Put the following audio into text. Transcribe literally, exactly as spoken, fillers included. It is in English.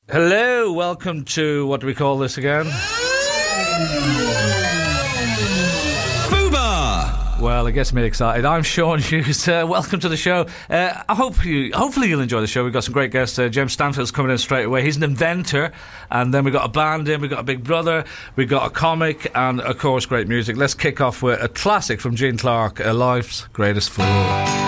Hello, welcome to, what do we call this again? Fubar! Well, it gets me excited. I'm Sean Hughes. Uh, welcome to the show. Uh, I hope you, hopefully you'll enjoy the show. We've got some great guests. Uh, James Stanfield's coming in straight away. He's an inventor. And then we've got a band in, we've got a big brother, we've got a comic, and, of course, great music. Let's kick off with a classic from Gene Clark, uh, Life's Greatest Fool.